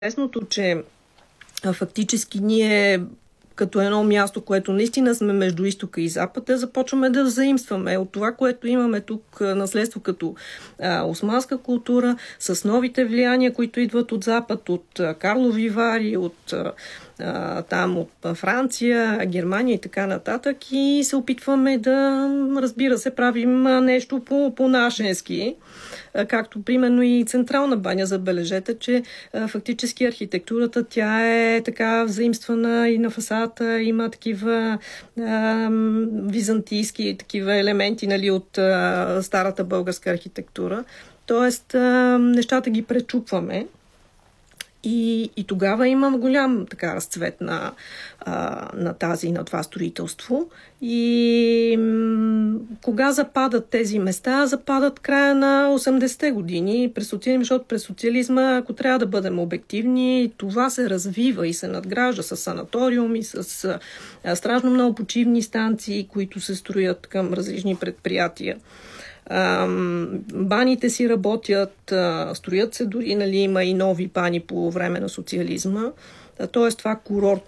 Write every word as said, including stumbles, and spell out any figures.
Интересното, че а, фактически ние като едно място, което наистина сме между изтока и запада, започваме да заимстваме от това, което имаме тук наследство като а, османска култура, с новите влияния, които идват от запад, от а, Карлови Вари, от а, там от Франция, Германия и така нататък, и се опитваме да, разбира се, правим нещо по, по-нашенски. Както примерно и Централна баня, забележете, че а, фактически архитектурата тя е така взаимствана и на фасадата, има такива а, византийски такива елементи, нали, от а, старата българска архитектура. Тоест а, нещата ги пречупваме. И, и тогава има голям така разцвет на, а, на тази, на това строителство. И м- кога западат тези места? Западат края на осемдесетте години, през социализма, защото през социализма, ако трябва да бъдем обективни, това се развива и се надгражда с санаториуми, с а, страшно много почивни станции, които се строят към различни предприятия. Баните си работят, строят се дори, нали, има и нови бани по време на социализма. Тоест това курорт